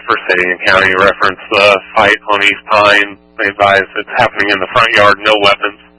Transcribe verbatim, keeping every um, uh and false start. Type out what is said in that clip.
for city and county reference the fight on East Pine. They advise it's happening in the front yard, no weapons.